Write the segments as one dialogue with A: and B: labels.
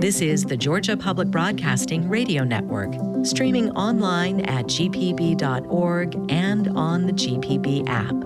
A: This is the Georgia Public Broadcasting Radio Network, streaming online at gpb.org and on the GPB app.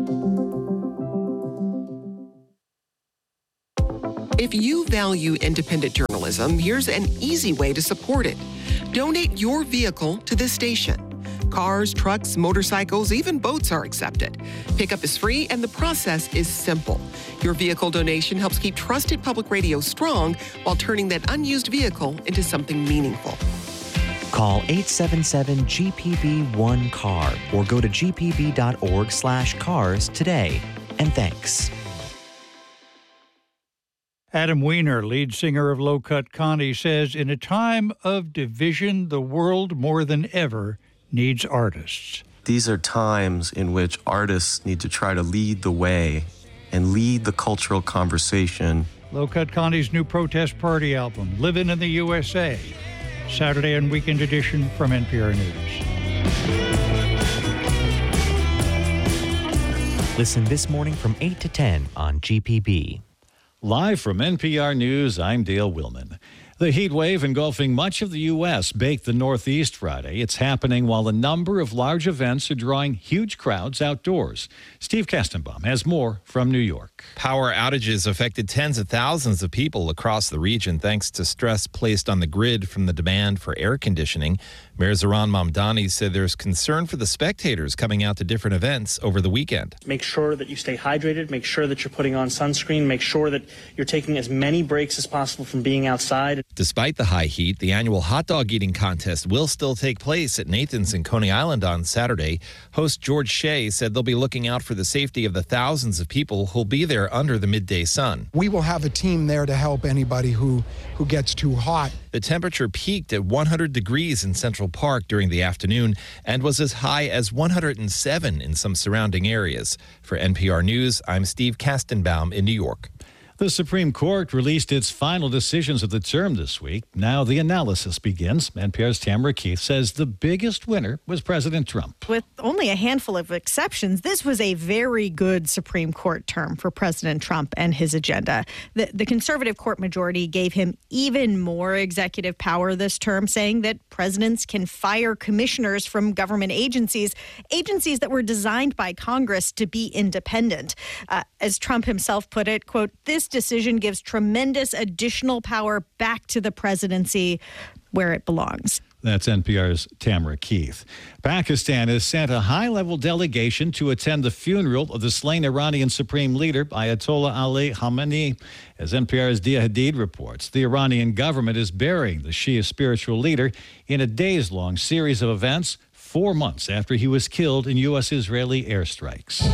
B: If you value independent journalism, here's an easy way to support it. Donate your vehicle to this station. Cars, trucks, motorcycles, even boats are accepted. Pickup is free and the process is simple. Your vehicle donation helps keep trusted public radio strong while turning that unused vehicle into something meaningful.
C: Call 877-GPB-1-CAR or go to gpb.org/cars today. And thanks.
D: Adam Weiner, lead singer of Low Cut Connie, says, in a time of division, the world more than ever needs artists.
E: These are times in which artists need to try to lead the way and lead the cultural conversation.
D: Low Cut Connie's new protest party album, Livin' in the USA, Saturday and weekend edition from NPR News.
C: Listen this morning from 8 to 10 on GPB.
F: Live from NPR News, I'm Dale Willman. The heat wave engulfing much of the U.S. baked the Northeast Friday. It's happening while a number of large events are drawing huge crowds outdoors. Steve Kastenbaum has more from New York.
G: Power outages affected tens of thousands of people across the region thanks to stress placed on the grid from the demand for air conditioning. Mayor Zohran Mamdani said there's concern for the spectators coming out to different events over the weekend.
H: Make sure that you stay hydrated, make sure that you're putting on sunscreen, make sure that you're taking as many breaks as possible from being outside.
G: Despite the high heat, the annual hot dog eating contest will still take place at Nathan's in Coney Island on Saturday. Host George Shea said they'll be looking out for the safety of the thousands of people who'll be there under the midday sun.
I: We will have a team there to help anybody who gets too hot.
G: The temperature peaked at 100 degrees in Central Park during the afternoon and was as high as 107 in some surrounding areas. For NPR News, I'm Steve Kastenbaum in New York.
F: The Supreme Court released its final decisions of the term this week. Now the analysis begins. NPR's Tamara Keith says the biggest winner was President Trump.
J: With only a handful of exceptions, this was a very good Supreme Court term for President Trump and his agenda. The conservative court majority gave him even more executive power this term, saying that presidents can fire commissioners from government agencies that were designed by Congress to be independent. As Trump himself put it, quote, "This decision gives tremendous additional power back to the presidency where it belongs."
F: That's NPR's Tamara Keith. Pakistan has sent a high-level delegation to attend the funeral of the slain Iranian Supreme Leader, Ayatollah Ali Khamenei. As NPR's Dia Hadid reports, the Iranian government is burying the Shia spiritual leader in a days-long series of events 4 months after he was killed in U.S.-Israeli airstrikes.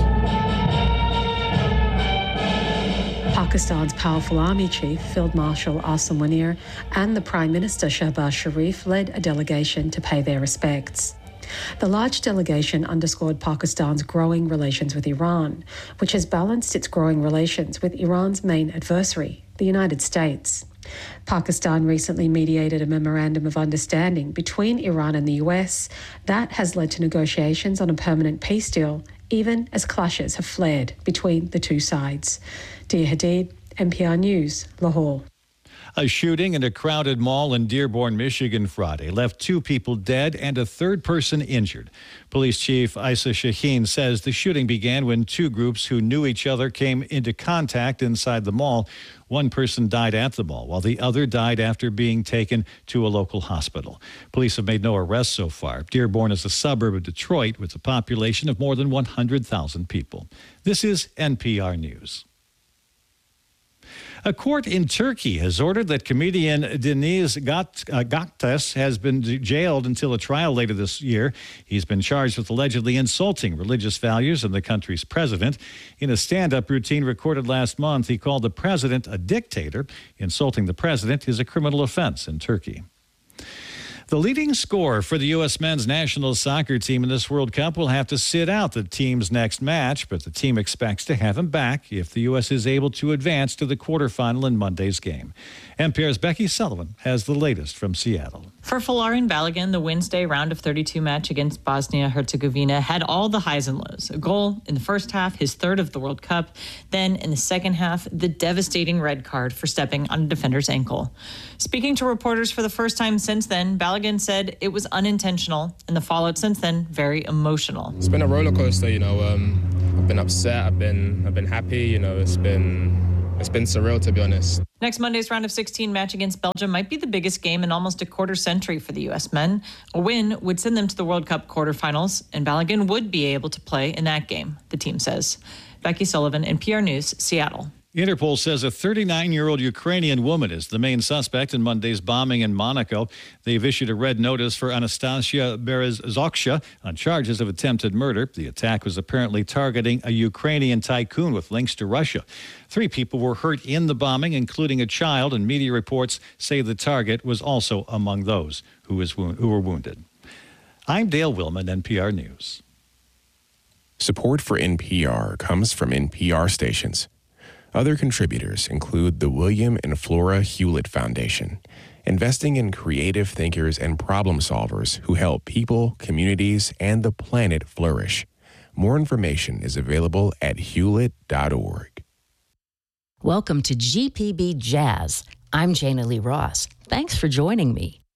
K: Pakistan's powerful army chief, Field Marshal Asim Munir, and the Prime Minister Shehbaz Sharif led a delegation to pay their respects. The large delegation underscored Pakistan's growing relations with Iran, which has balanced its growing relations with Iran's main adversary, the United States. Pakistan recently mediated a memorandum of understanding between Iran and the US that has led to negotiations on a permanent peace deal, even as clashes have flared between the two sides. Dia Hadid, NPR News, Lahore.
F: A shooting in a crowded mall in Dearborn, Michigan Friday left 2 people dead and a third person injured. Police Chief Isa Shaheen says the shooting began when 2 groups who knew each other came into contact inside the mall. 1 person died at the mall, while the other died after being taken to a local hospital. Police have made no arrests so far. Dearborn is a suburb of Detroit with a population of more than 100,000 people. This is NPR News. A court in Turkey has ordered that comedian Deniz Göktaş has been jailed until a trial later this year. He's been charged with allegedly insulting religious values of the country's president. In a stand-up routine recorded last month, he called the president a dictator. Insulting the president is a criminal offense in Turkey. The leading scorer for the U.S. men's national soccer team in this World Cup will have to sit out the team's next match, but the team expects to have him back if the U.S. is able to advance to the quarterfinal in Monday's game. NPR's Becky Sullivan has the latest from Seattle.
L: For Folarin Balogun, the Wednesday round of 32 match against Bosnia-Herzegovina had all the highs and lows. A goal in the first half, his third of the World Cup. Then in the second half, the devastating red card for stepping on a defender's ankle. Speaking to reporters for the first time since then, Balogun said it was unintentional, and the fallout since then very emotional.
M: It's been a roller coaster, I've been upset, I've been happy, It's been surreal, to be honest.
L: Next Monday's round of 16 match against Belgium might be the biggest game in almost a quarter century for the U.S. men. A win would send them to the World Cup quarterfinals, and Balogun would be able to play in that game, the team says. Becky Sullivan, NPR News, Seattle.
F: Interpol says a 39-year-old Ukrainian woman is the main suspect in Monday's bombing in Monaco. They've issued a red notice for Anastasia Berezoksha on charges of attempted murder. The attack was apparently targeting a Ukrainian tycoon with links to Russia. 3 people were hurt in the bombing, including a child, and media reports say the target was also among those who were wounded. I'm Dale Willman, NPR News.
N: Support for NPR comes from NPR stations. Other contributors include the William and Flora Hewlett Foundation, investing in creative thinkers and problem solvers who help people, communities, and the planet flourish. More information is available at hewlett.org.
O: Welcome to GPB Jazz. I'm Jana Lee Ross. Thanks for joining me.